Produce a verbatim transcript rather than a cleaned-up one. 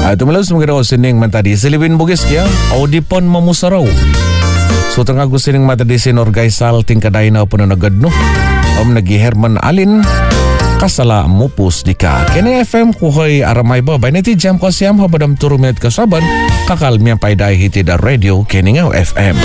Uh, Tumalos mga sining matadi silibin bugis kya audipon mamusaraw. So tengah gusining matadi sinor gaisal tingkaday na po na nagadno. Om nagi Herman Alin kasala mupus di ka. Kini F M kuhoy aramay ba. Bainiti jam ko siyam habadam turo minute kasaban kakal miyang payday hiti da radio kini nga F M.